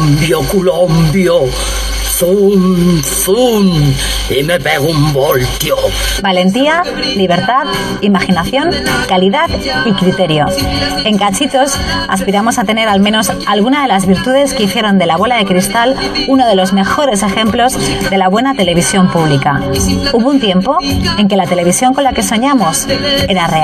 Colombio. Zum, zum, y me pego un voltio. Valentía, libertad, imaginación, calidad y criterio. En Cachitos aspiramos a tener al menos alguna de las virtudes que hicieron de La Bola de Cristal uno de los mejores ejemplos de la buena televisión pública. Hubo un tiempo en que la televisión con la que soñamos era real.